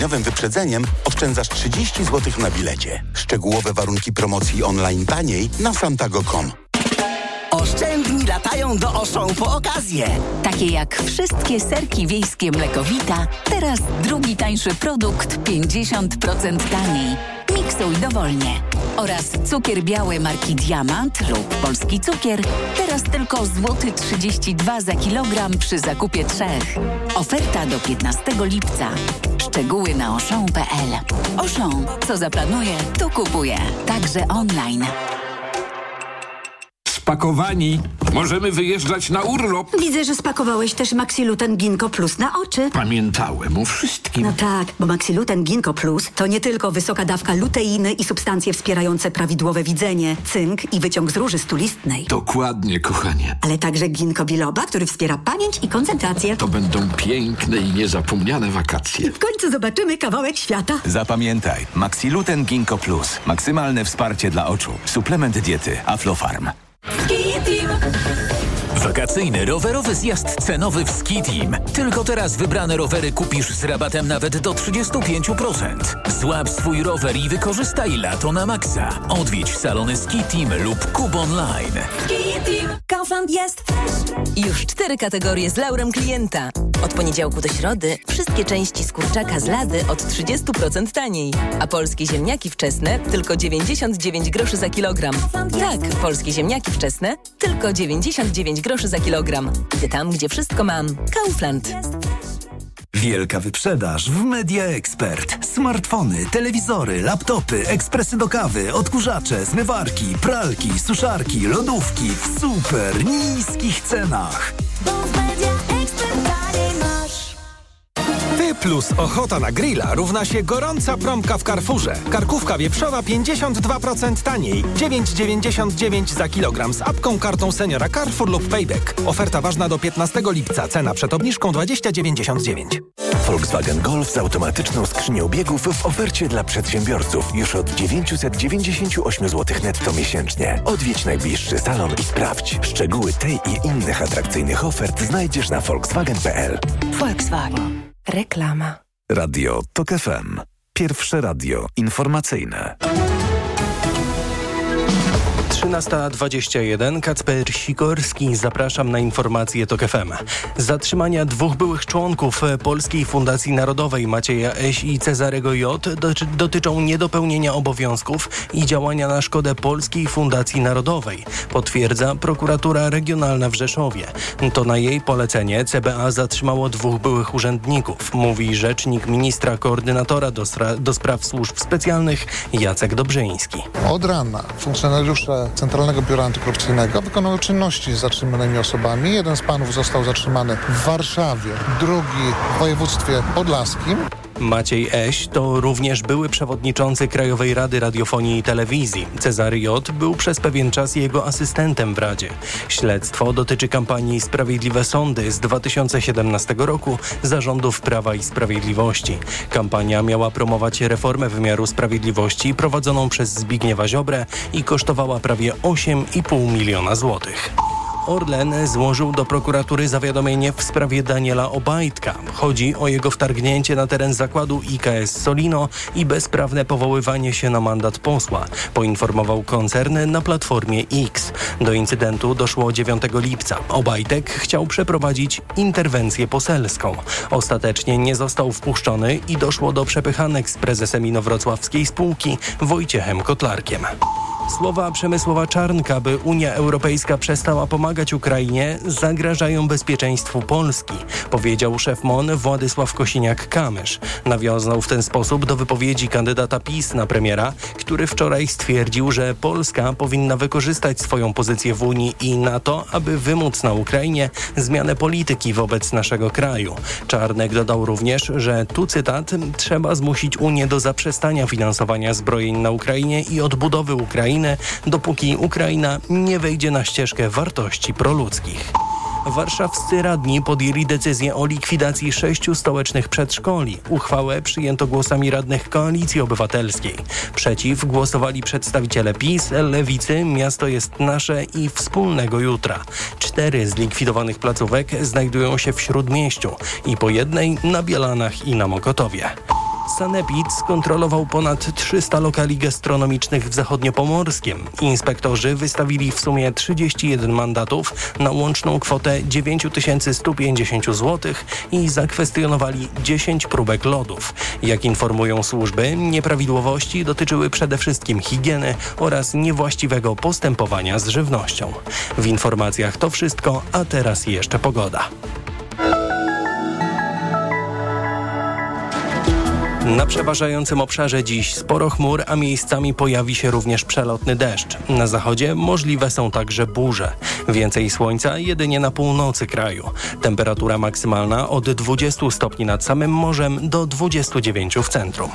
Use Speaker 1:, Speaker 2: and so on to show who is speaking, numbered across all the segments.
Speaker 1: dniowym wyprzedzeniem oszczędzasz 30 zł na bilecie. Szczegółowe warunki promocji online taniej na santago.com.
Speaker 2: Oszczędni latają do Auchan po okazję.
Speaker 3: Takie jak wszystkie serki wiejskie Mlekowita, teraz drugi tańszy produkt 50% taniej. Miksuj dowolnie. Oraz cukier biały marki Diamant lub Polski Cukier, teraz tylko złoty 32 za kilogram przy zakupie 3. Oferta do 15 lipca. Szczegóły na auchan.pl. Auchan, co zaplanuje, to kupuje. Także online.
Speaker 4: Spakowani. Możemy wyjeżdżać na urlop.
Speaker 5: Widzę, że spakowałeś też Maxiluten Ginkgo Plus na oczy.
Speaker 4: Pamiętałem o wszystkim.
Speaker 5: No tak, bo Maxiluten Ginkgo Plus to nie tylko wysoka dawka luteiny i substancje wspierające prawidłowe widzenie, cynk i wyciąg z róży stulistnej.
Speaker 4: Dokładnie, kochanie.
Speaker 5: Ale także ginkgo biloba, który wspiera pamięć i koncentrację.
Speaker 4: To będą piękne i niezapomniane wakacje.
Speaker 5: W końcu zobaczymy kawałek świata.
Speaker 6: Zapamiętaj, Maxiluten Ginkgo Plus. Maksymalne wsparcie dla oczu. Suplement diety Aflofarm.
Speaker 7: Wakacyjny rowerowy zjazd cenowy w Ski Team. Tylko teraz wybrane rowery kupisz z rabatem nawet do 35%. Złap swój rower i wykorzystaj lato na maksa. Odwiedź salony Ski Team lub kup online.
Speaker 8: Ski Team. Kaufland jest już 4 kategorie z laurem klienta. Od poniedziałku do środy wszystkie części z kurczaka z Lady od 30% taniej. A polskie ziemniaki wczesne tylko 99 groszy za kilogram. Tak, polskie ziemniaki wczesne tylko 99 groszy za kilogram. Idę tam, gdzie wszystko mam. Kaufland.
Speaker 9: Wielka wyprzedaż w Media Expert. Smartfony, telewizory, laptopy, ekspresy do kawy, odkurzacze, zmywarki, pralki, suszarki, lodówki w super niskich cenach.
Speaker 10: Ty plus ochota na grilla równa się gorąca promka w Carrefourze. Karkówka wieprzowa 52% taniej. 9,99 za kilogram z apką, kartą seniora Carrefour lub Payback. Oferta ważna do 15 lipca. Cena przed obniżką 20,99.
Speaker 11: Volkswagen Golf z automatyczną skrzynią biegów w ofercie dla przedsiębiorców już od 998 zł netto miesięcznie. Odwiedź najbliższy salon i sprawdź. Szczegóły tej i innych atrakcyjnych ofert znajdziesz na volkswagen.pl.
Speaker 8: Volkswagen. Reklama.
Speaker 9: Radio TOK FM. Pierwsze radio informacyjne.
Speaker 12: 13:21. Kacper Sikorski. Zapraszam na informacje TOK FM. Zatrzymania 2 byłych członków Polskiej Fundacji Narodowej Macieja Eś i Cezarego J. dotyczą niedopełnienia obowiązków i działania na szkodę Polskiej Fundacji Narodowej, potwierdza prokuratura regionalna w Rzeszowie. To na jej polecenie CBA zatrzymało 2 byłych urzędników, mówi rzecznik ministra koordynatora do spraw służb specjalnych Jacek Dobrzyński.
Speaker 13: Od rana funkcjonariusze Centralnego Biura Antykorupcyjnego wykonały czynności z zatrzymanymi osobami. Jeden z panów został zatrzymany w Warszawie, drugi w województwie podlaskim.
Speaker 12: Maciej Eś to również były przewodniczący Krajowej Rady Radiofonii i Telewizji. Cezary J. był przez pewien czas jego asystentem w Radzie. Śledztwo dotyczy kampanii Sprawiedliwe Sądy z 2017 roku zarządów Prawa i Sprawiedliwości. Kampania miała promować reformę wymiaru sprawiedliwości prowadzoną przez Zbigniewa Ziobrę i kosztowała prawie 8,5 miliona złotych. Orlen złożył do prokuratury zawiadomienie w sprawie Daniela Obajtka. Chodzi o jego wtargnięcie na teren zakładu IKS Solino i bezprawne powoływanie się na mandat posła, poinformował koncern na Platformie X. Do incydentu doszło 9 lipca. Obajtek chciał przeprowadzić interwencję poselską. Ostatecznie nie został wpuszczony i doszło do przepychanek z prezesem inowrocławskiej spółki Wojciechem Kotlarkiem. Słowa Przemysława Czarnka, by Unia Europejska przestała pomagać Ukrainie, zagrażają bezpieczeństwu Polski, powiedział szef MON Władysław Kosiniak-Kamysz. Nawiązał w ten sposób do wypowiedzi kandydata PiS na premiera, który wczoraj stwierdził, że Polska powinna wykorzystać swoją pozycję w Unii i NATO, aby wymóc na Ukrainie zmianę polityki wobec naszego kraju. Czarnek dodał również, że tu cytat, trzeba zmusić Unię do zaprzestania finansowania zbrojeń na Ukrainie i odbudowy Ukrainy, dopóki Ukraina nie wejdzie na ścieżkę wartości proludzkich. Warszawscy radni podjęli decyzję o likwidacji 6 stołecznych przedszkoli. Uchwałę przyjęto głosami radnych Koalicji Obywatelskiej. Przeciw głosowali przedstawiciele PiS, Lewicy, Miasto jest nasze i Wspólnego Jutra. 4 z likwidowanych placówek znajdują się w Śródmieściu i po jednej na Bielanach i na Mokotowie. Sanepid skontrolował ponad 300 lokali gastronomicznych w Zachodniopomorskiem. Inspektorzy wystawili w sumie 31 mandatów na łączną kwotę 9150 zł i zakwestionowali 10 próbek lodów. Jak informują służby, nieprawidłowości dotyczyły przede wszystkim higieny oraz niewłaściwego postępowania z żywnością. W informacjach to wszystko, a teraz jeszcze pogoda. Na przeważającym obszarze dziś sporo chmur, a miejscami pojawi się również przelotny deszcz. Na zachodzie możliwe są także burze. Więcej słońca jedynie na północy kraju. Temperatura maksymalna od 20 stopni nad samym morzem do 29 w centrum.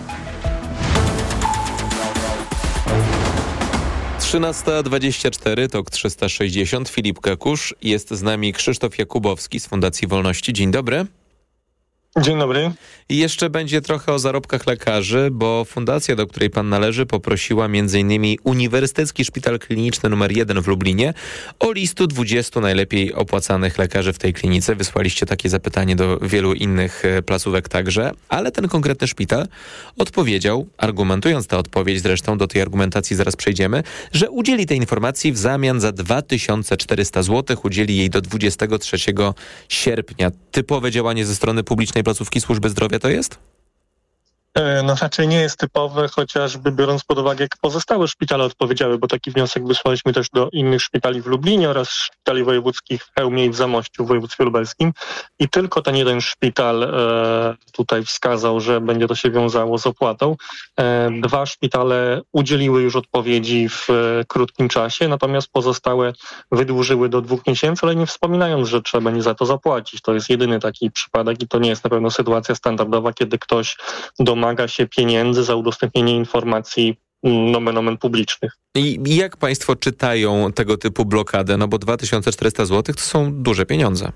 Speaker 14: 13:24, TOK 360, Filip Kakusz. Jest z nami Krzysztof Jakubowski z Fundacji Wolności. Dzień dobry.
Speaker 15: Dzień dobry.
Speaker 14: I jeszcze będzie trochę o zarobkach lekarzy, bo fundacja, do której pan należy, poprosiła m.in. Uniwersytecki Szpital Kliniczny nr 1 w Lublinie o listu 20 najlepiej opłacanych lekarzy w tej klinice. Wysłaliście takie zapytanie do wielu innych placówek także, ale ten konkretny szpital odpowiedział, argumentując tę odpowiedź, zresztą do tej argumentacji zaraz przejdziemy, że udzieli tej informacji w zamian za 2400 zł, udzieli jej do 23 sierpnia. Typowe działanie ze strony publicznej placówki służby zdrowia to jest?
Speaker 15: No raczej nie jest typowe, chociażby biorąc pod uwagę, jak pozostałe szpitale odpowiedziały, bo taki wniosek wysłaliśmy też do innych szpitali w Lublinie oraz szpitali wojewódzkich w Chełmie i w Zamościu w województwie lubelskim i tylko ten jeden szpital tutaj wskazał, że będzie to się wiązało z opłatą. 2 szpitale udzieliły już odpowiedzi w krótkim czasie, natomiast pozostałe wydłużyły do 2 miesięcy, ale nie wspominając, że trzeba będzie za to zapłacić. To jest jedyny taki przypadek i to nie jest na pewno sytuacja standardowa, kiedy ktoś domaga się pieniędzy za udostępnienie informacji nomen omen publicznych.
Speaker 14: I jak państwo czytają tego typu blokadę? No bo 2400 zł to są duże pieniądze.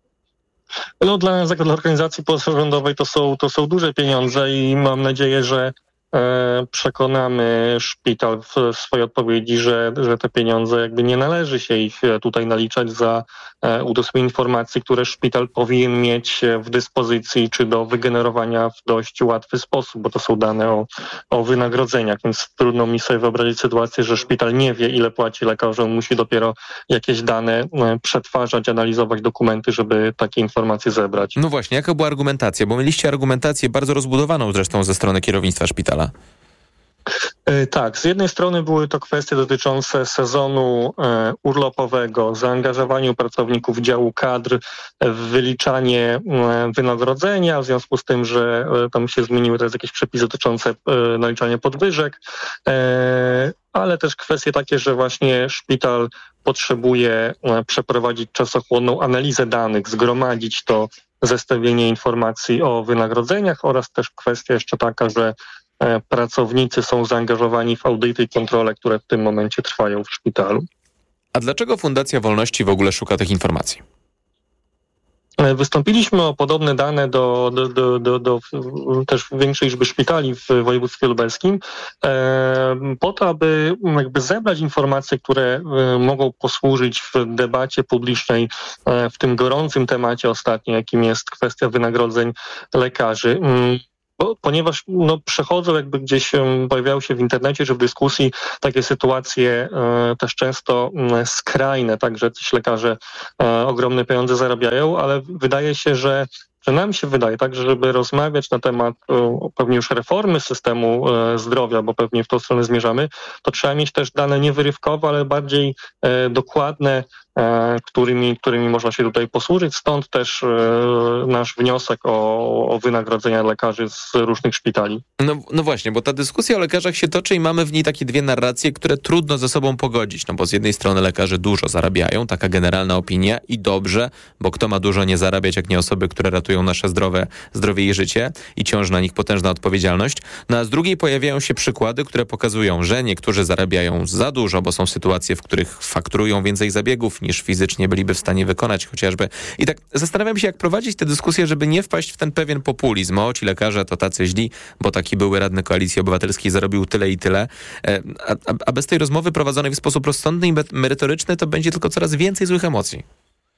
Speaker 15: No dla organizacji pozarządowej to są duże pieniądze i mam nadzieję, że przekonamy szpital w swojej odpowiedzi, że te pieniądze jakby nie należy się ich tutaj naliczać za udostępnienie informacji, które szpital powinien mieć w dyspozycji czy do wygenerowania w dość łatwy sposób, bo to są dane o wynagrodzeniach, więc trudno mi sobie wyobrazić sytuację, że szpital nie wie, ile płaci lekarz, on musi dopiero jakieś dane przetwarzać, analizować dokumenty, żeby takie informacje zebrać.
Speaker 14: No właśnie, jaka była argumentacja? Bo mieliście argumentację bardzo rozbudowaną zresztą ze strony kierownictwa szpitala.
Speaker 15: Tak, z jednej strony były to kwestie dotyczące sezonu urlopowego, zaangażowaniu pracowników działu kadr w wyliczanie wynagrodzenia, w związku z tym, że tam się zmieniły teraz jakieś przepisy dotyczące naliczania podwyżek, ale też kwestie takie, że właśnie szpital potrzebuje przeprowadzić czasochłonną analizę danych, zgromadzić to zestawienie informacji o wynagrodzeniach oraz też kwestia jeszcze taka, że pracownicy są zaangażowani w audyty i kontrole, które w tym momencie trwają w szpitalu.
Speaker 14: A dlaczego Fundacja Wolności w ogóle szuka tych informacji?
Speaker 15: Wystąpiliśmy o podobne dane do też większej liczby szpitali w województwie lubelskim po to, aby jakby zebrać informacje, które mogą posłużyć w debacie publicznej w tym gorącym temacie ostatnio, jakim jest kwestia wynagrodzeń lekarzy. Ponieważ przechodzą jakby gdzieś, pojawiały się w internecie, że w dyskusji takie sytuacje też często skrajne, tak, że ci lekarze ogromne pieniądze zarabiają, ale wydaje się, że nam się wydaje, tak, że żeby rozmawiać na temat pewnie już reformy systemu zdrowia, bo pewnie w tą stronę zmierzamy, to trzeba mieć też dane nie wyrywkowe, ale bardziej dokładne, którymi można się tutaj posłużyć. Stąd też nasz wniosek o wynagrodzenia lekarzy z różnych szpitali.
Speaker 14: No właśnie, bo ta dyskusja o lekarzach się toczy i mamy w niej takie dwie narracje, które trudno ze sobą pogodzić. No bo z jednej strony lekarze dużo zarabiają, taka generalna opinia i dobrze, bo kto ma dużo nie zarabiać, jak nie osoby, które ratują nasze zdrowie i życie i ciąży na nich potężna odpowiedzialność. No a z drugiej pojawiają się przykłady, które pokazują, że niektórzy zarabiają za dużo, bo są sytuacje, w których fakturują więcej zabiegów niż fizycznie byliby w stanie wykonać chociażby. I tak zastanawiam się, jak prowadzić tę dyskusję, żeby nie wpaść w ten pewien populizm. O, ci lekarze to tacy źli, bo taki były radny Koalicji Obywatelskiej zarobił tyle i tyle. A bez tej rozmowy prowadzonej w sposób rozsądny i merytoryczny to będzie tylko coraz więcej złych emocji.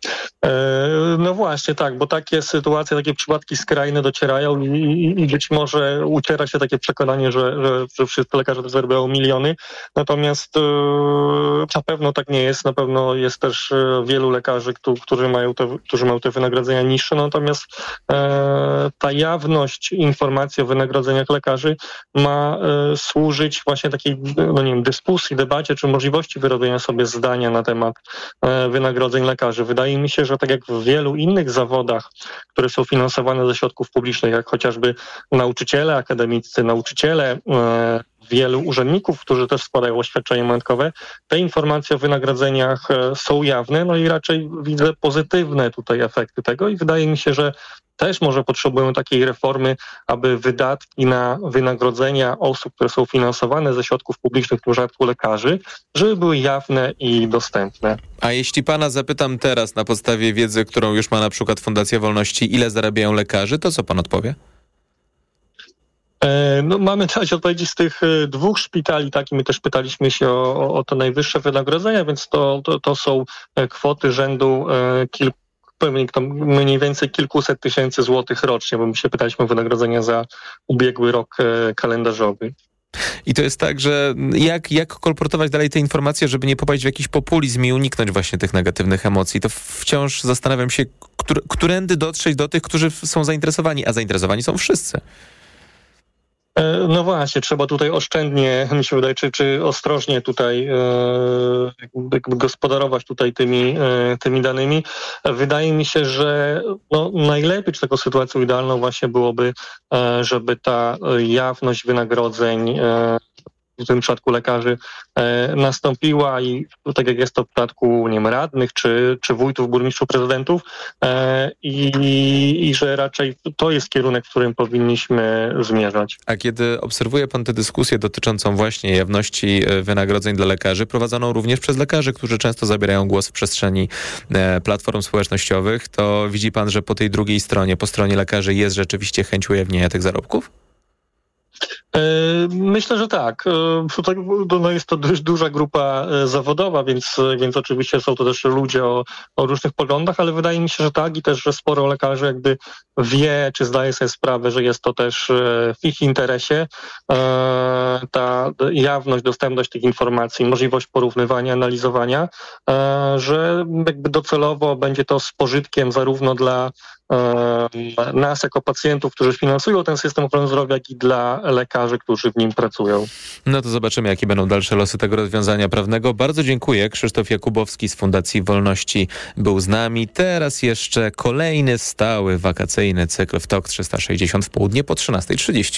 Speaker 15: No właśnie, tak, bo takie sytuacje, takie przypadki skrajne docierają i być może uciera się takie przekonanie, że wszyscy lekarze to zarabiają miliony, natomiast na pewno tak nie jest, na pewno jest też wielu lekarzy, którzy mają te wynagrodzenia niższe, natomiast ta jawność informacji o wynagrodzeniach lekarzy ma służyć właśnie takiej, dyskusji, debacie, czy możliwości wyrobienia sobie zdania na temat wynagrodzeń lekarzy. Wydaje mi się, że tak jak w wielu innych zawodach, które są finansowane ze środków publicznych, jak chociażby nauczyciele akademiccy, nauczyciele, wielu urzędników, którzy też składają oświadczenie majątkowe, te informacje o wynagrodzeniach są jawne, no i raczej widzę pozytywne tutaj efekty tego i wydaje mi się, że też może potrzebujemy takiej reformy, aby wydatki na wynagrodzenia osób, które są finansowane ze środków publicznych, w przypadku lekarzy, żeby były jawne i dostępne.
Speaker 14: A jeśli pana zapytam teraz na podstawie wiedzy, którą już ma na przykład Fundacja Wolności, ile zarabiają lekarze, to co pan odpowie?
Speaker 15: No, mamy dać odpowiedzi z tych 2 szpitali, tak, i my też pytaliśmy się o to najwyższe wynagrodzenia, więc to są kwoty rzędu mniej więcej kilkuset tysięcy złotych rocznie, bo my się pytaliśmy o wynagrodzenia za ubiegły rok kalendarzowy.
Speaker 14: I to jest tak, że jak kolportować dalej te informacje, żeby nie popaść w jakiś populizm i uniknąć właśnie tych negatywnych emocji. To wciąż zastanawiam się, którędy dotrzeć do tych, którzy są zainteresowani, a zainteresowani są wszyscy.
Speaker 15: No właśnie, trzeba tutaj oszczędnie, mi się wydaje, czy ostrożnie tutaj gospodarować tutaj tymi danymi. Wydaje mi się, że najlepiej, czy taką sytuacją idealną właśnie byłoby, żeby ta jawność wynagrodzeń w tym przypadku lekarzy nastąpiła i tak jak jest to w przypadku radnych, czy wójtów, burmistrzów, prezydentów i że raczej to jest kierunek, w którym powinniśmy zmierzać.
Speaker 14: A kiedy obserwuje pan tę dyskusję dotyczącą właśnie jawności wynagrodzeń dla lekarzy, prowadzoną również przez lekarzy, którzy często zabierają głos w przestrzeni platform społecznościowych, to widzi pan, że po tej drugiej stronie, po stronie lekarzy jest rzeczywiście chęć ujawnienia tych zarobków?
Speaker 15: Myślę, że tak. Jest to dość duża grupa zawodowa, więc oczywiście są to też ludzie o różnych poglądach, ale wydaje mi się, że tak i też, że sporo lekarzy jakby wie, czy zdaje sobie sprawę, że jest to też w ich interesie ta jawność, dostępność tych informacji, możliwość porównywania, analizowania, że jakby docelowo będzie to z pożytkiem zarówno dla nas jako pacjentów, którzy finansują ten system ochrony zdrowia, jak i dla lekarzy, którzy w nim pracują.
Speaker 14: No to zobaczymy, jakie będą dalsze losy tego rozwiązania prawnego. Bardzo dziękuję. Krzysztof Jakubowski z Fundacji Wolności był z nami. Teraz jeszcze kolejny stały wakacyjny cykl w TOK 360 w południe po 13:30.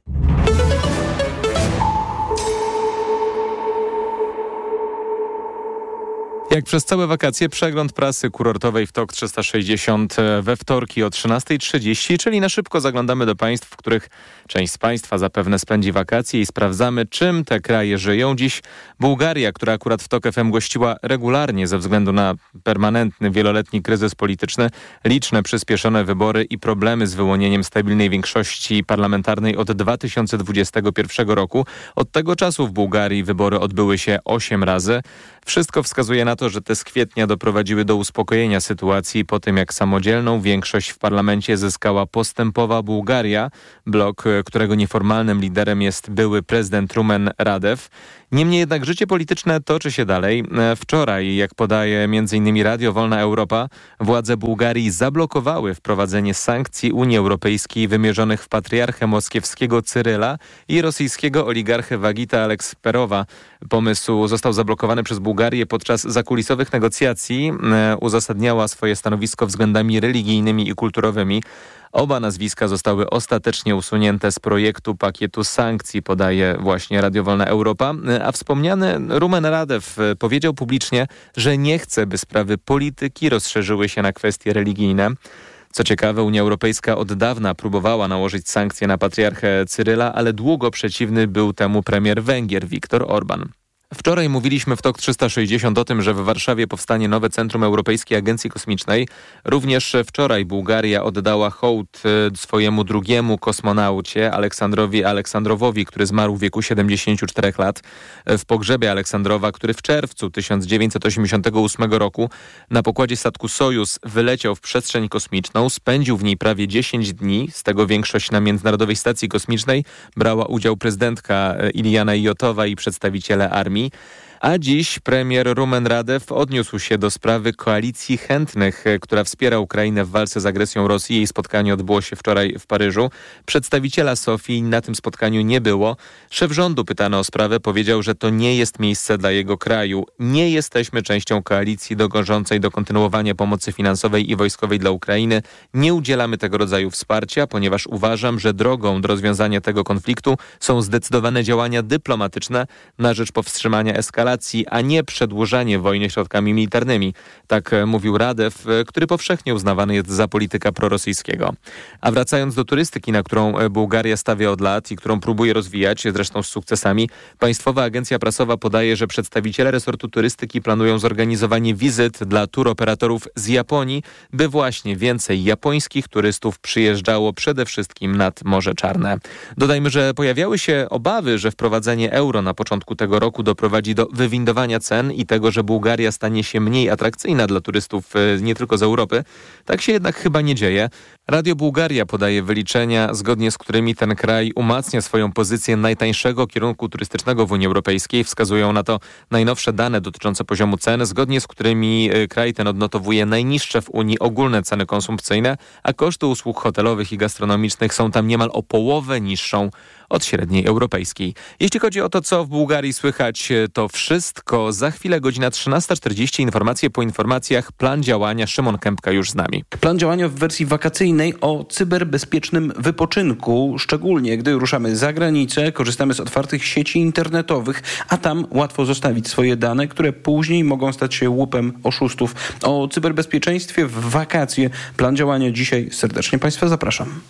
Speaker 14: Jak przez całe wakacje przegląd prasy kurortowej w TOK 360 we wtorki o 13:30, czyli na szybko zaglądamy do państw, w których część z państwa zapewne spędzi wakacje i sprawdzamy, czym te kraje żyją. Dziś Bułgaria, która akurat w TOK FM gościła regularnie ze względu na permanentny, wieloletni kryzys polityczny, liczne przyspieszone wybory i problemy z wyłonieniem stabilnej większości parlamentarnej od 2021 roku. Od tego czasu w Bułgarii wybory odbyły się 8 razy. Wszystko wskazuje na to, że te z kwietnia doprowadziły do uspokojenia sytuacji po tym, jak samodzielną większość w parlamencie zyskała Postępowa Bułgaria, blok, którego nieformalnym liderem jest były prezydent Rumen Radev. Niemniej jednak życie polityczne toczy się dalej. Wczoraj, jak podaje m.in. Radio Wolna Europa, władze Bułgarii zablokowały wprowadzenie sankcji Unii Europejskiej wymierzonych w patriarchę moskiewskiego Cyryla i rosyjskiego oligarchę Wagita Aleksperowa. Pomysł został zablokowany przez Bułgarię podczas zakulisowych negocjacji. Uzasadniała swoje stanowisko względami religijnymi i kulturowymi. Oba nazwiska zostały ostatecznie usunięte z projektu pakietu sankcji, podaje właśnie Radio Wolna Europa. A wspomniany Rumen Radev powiedział publicznie, że nie chce, by sprawy polityki rozszerzyły się na kwestie religijne. Co ciekawe, Unia Europejska od dawna próbowała nałożyć sankcje na patriarchę Cyryla, ale długo przeciwny był temu premier Węgier Viktor Orbán. Wczoraj mówiliśmy w TOK 360 o tym, że w Warszawie powstanie nowe Centrum Europejskiej Agencji Kosmicznej. Również wczoraj Bułgaria oddała hołd swojemu drugiemu kosmonaucie, Aleksandrowi Aleksandrowowi, który zmarł w wieku 74 lat. W pogrzebie Aleksandrowa, który w czerwcu 1988 roku na pokładzie statku Sojus wyleciał w przestrzeń kosmiczną, spędził w niej prawie 10 dni, z tego większość na Międzynarodowej Stacji Kosmicznej, brała udział prezydentka Iliana Ijotowa i przedstawiciele armii. A dziś premier Rumen Radew odniósł się do sprawy koalicji chętnych, która wspiera Ukrainę w walce z agresją Rosji. Jej spotkanie odbyło się wczoraj w Paryżu. Przedstawiciela Sofii na tym spotkaniu nie było. Szef rządu pytany o sprawę powiedział, że to nie jest miejsce dla jego kraju. Nie jesteśmy częścią koalicji dążącej do kontynuowania pomocy finansowej i wojskowej dla Ukrainy. Nie udzielamy tego rodzaju wsparcia, ponieważ uważam, że drogą do rozwiązania tego konfliktu są zdecydowane działania dyplomatyczne na rzecz powstrzymania eskalacji, a nie przedłużanie wojny środkami militarnymi. Tak mówił Radew, który powszechnie uznawany jest za polityka prorosyjskiego. A wracając do turystyki, na którą Bułgaria stawia od lat i którą próbuje rozwijać, zresztą z sukcesami, Państwowa Agencja Prasowa podaje, że przedstawiciele resortu turystyki planują zorganizowanie wizyt dla turoperatorów z Japonii, by właśnie więcej japońskich turystów przyjeżdżało przede wszystkim nad Morze Czarne. Dodajmy, że pojawiały się obawy, że wprowadzenie euro na początku tego roku doprowadzi do wywindowania cen i tego, że Bułgaria stanie się mniej atrakcyjna dla turystów nie tylko z Europy. Tak się jednak chyba nie dzieje. Radio Bułgaria podaje wyliczenia, zgodnie z którymi ten kraj umacnia swoją pozycję najtańszego kierunku turystycznego w Unii Europejskiej. Wskazują na to najnowsze dane dotyczące poziomu cen, zgodnie z którymi kraj ten odnotowuje najniższe w Unii ogólne ceny konsumpcyjne, a koszty usług hotelowych i gastronomicznych są tam niemal o połowę niższą od średniej europejskiej. Jeśli chodzi o to, co w Bułgarii słychać, to wszystko. Za chwilę godzina 13:40. Informacje po informacjach. Plan działania. Szymon Kępka już z nami.
Speaker 16: Plan działania w wersji wakacyjnej o cyberbezpiecznym wypoczynku, szczególnie gdy ruszamy za granicę, korzystamy z otwartych sieci internetowych, a tam łatwo zostawić swoje dane, które później mogą stać się łupem oszustów. O cyberbezpieczeństwie w wakacje. Plan działania dzisiaj. Serdecznie Państwa zapraszam.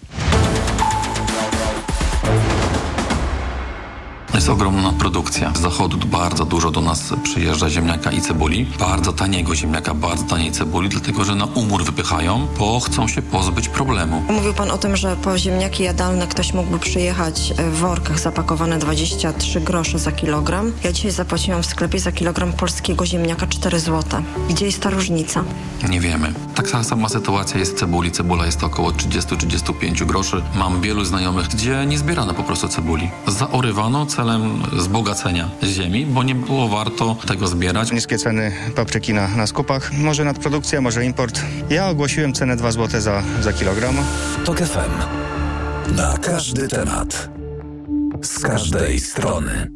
Speaker 17: Jest ogromna produkcja. Z zachodu bardzo dużo do nas przyjeżdża ziemniaka i cebuli. Bardzo taniego ziemniaka, bardzo taniej cebuli, dlatego że na umór wypychają, bo chcą się pozbyć problemu.
Speaker 18: Mówił pan o tym, że po ziemniaki jadalne ktoś mógłby przyjechać w workach zapakowane 23 grosze za kilogram. Ja dzisiaj zapłaciłam w sklepie za kilogram polskiego ziemniaka 4 zł. Gdzie jest ta różnica?
Speaker 17: Nie wiemy. Tak sama sytuacja jest w cebuli. Cebula jest około 30-35 groszy. Mam wielu znajomych, gdzie nie zbierano po prostu cebuli. Zaorywano celem wzbogacenia ziemi, bo nie było warto tego zbierać.
Speaker 19: Niskie ceny papryki na skupach, może nadprodukcja, może import. Ja ogłosiłem cenę 2 zł za kilogram.
Speaker 9: TOK FM. Na każdy temat. Z każdej strony.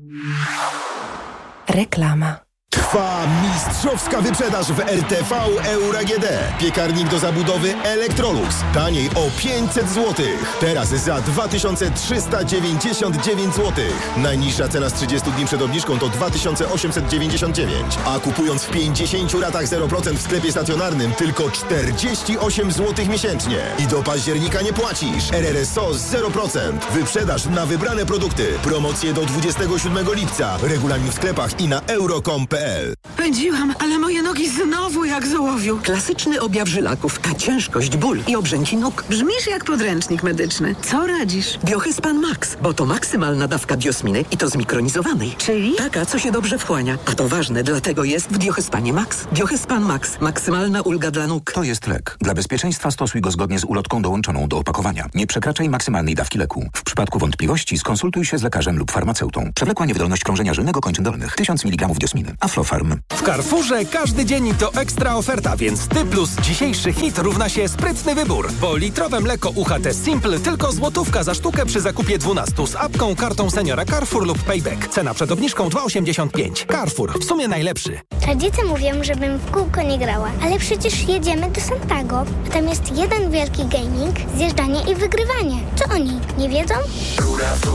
Speaker 8: Reklama.
Speaker 20: Trwa mistrzowska wyprzedaż w RTV Euro AGD. Piekarnik do zabudowy Electrolux. Taniej o 500 zł. Teraz za 2399 zł. Najniższa cena z 30 dni przed obniżką to 2899. A kupując w 50 ratach 0% w sklepie stacjonarnym tylko 48 zł miesięcznie. I do października nie płacisz. RRSO 0%. Wyprzedaż na wybrane produkty. Promocje do 27 lipca. Regulamin w sklepach i na euro.com.pl.
Speaker 21: Pędziłam, ale moje nogi znowu jak z ołowiu. Klasyczny objaw żylaków, ta ciężkość, ból i obrzęki nóg. Brzmisz jak podręcznik medyczny. Co radzisz? Biohyspan Max, bo to maksymalna dawka biosminy i to zmikronizowanej. Czyli? Taka, co się dobrze wchłania. A to ważne, dlatego jest w Biohyspanie Max. Biohyspan Max, maksymalna ulga dla nóg.
Speaker 22: To jest lek. Dla bezpieczeństwa stosuj go zgodnie z ulotką dołączoną do opakowania. Nie przekraczaj maksymalnej dawki leku. W przypadku wątpliwości skonsultuj się z lekarzem lub farmaceutą. Przewlekła niewydolność krążenia żylnego kończyn dolnych. 1000 mg diosminy. Aflofarm.
Speaker 10: W Carrefourze każdy dzień to ekstra oferta, więc Ty plus dzisiejszy hit równa się sprytny wybór. Bo litrowe mleko UHT Simple tylko złotówka za sztukę przy zakupie 12 z apką, kartą seniora Carrefour lub Payback. Cena przed obniżką 2,85. Carrefour. W sumie najlepszy.
Speaker 23: Rodzice mówią, żebym w kółko nie grała, ale przecież jedziemy do Santago. A tam jest jeden wielki gaming, zjeżdżanie i wygrywanie. Czy oni nie wiedzą?